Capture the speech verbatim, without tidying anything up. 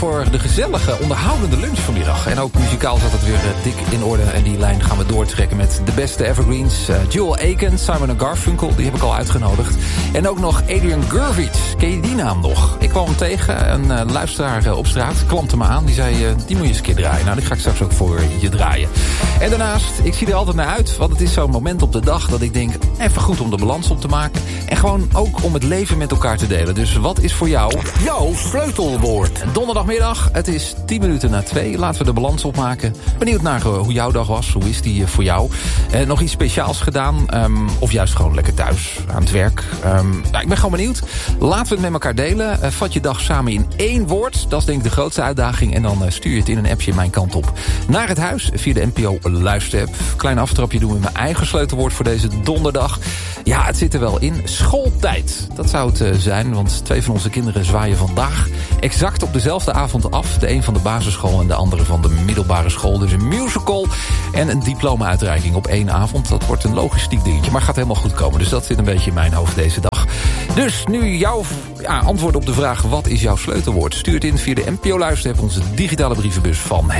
Voor de gezellige, onderhoudende lunch vanmiddag. En ook muzikaal zat het weer uh, dik in orde. En die lijn gaan we doortrekken met de beste evergreens. Uh, Jewel Aiken, Simon Garfunkel, die heb ik al uitgenodigd. En ook nog Adrian Gurvitz. Ken je die naam nog? Ik kwam hem tegen, een uh, luisteraar uh, op straat. Klampte me aan, die zei, uh, die moet je eens een keer draaien. Nou, die ga ik straks ook voor je draaien. En daarnaast, ik zie er altijd naar uit. Want het is zo'n moment op de dag dat ik denk, even goed om de balans op te maken. En gewoon ook om het leven met elkaar te delen. Dus wat is voor jou jouw sleutelwoord? Donderdagmiddag, het is tien minuten na twee. Laten we de balans opmaken. Benieuwd naar uh, hoe jouw dag was. Hoe is die uh, voor jou? Uh, nog iets speciaals gedaan? Um, of juist gewoon lekker thuis, aan het werk? Um, nou, ik ben gewoon benieuwd. Laten we het met elkaar delen. Uh, vat je dag samen in één woord. Dat is denk ik de grootste uitdaging. En dan uh, stuur je het in een appje mijn kant op. Naar het huis via de N P O luisterapp. Klein aftrapje doen we mijn eigen sleutelwoord voor deze donderdag. Ja, het zit er wel in. Schooltijd. Dat zou het uh, zijn, want twee van onze kinderen zwaaien vandaag exact op dezelfde avond af. De een van de basisschool en de andere van de middelbare school. Dus een musical en een diploma-uitreiking op één avond. Dat wordt een logistiek dingetje, maar gaat helemaal goed komen. Dus dat zit een beetje in mijn hoofd deze dag. Dus nu jouw ja, antwoord op de vraag, wat is jouw sleutelwoord? Stuur het in via de N P O luisterapp, onze digitale brievenbus van